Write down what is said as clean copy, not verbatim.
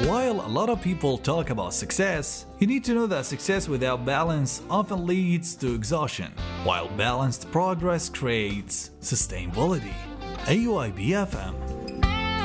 While a lot of people talk about success, you need to know that success without balance often leads to exhaustion, while balanced progress creates sustainability. AUIB FM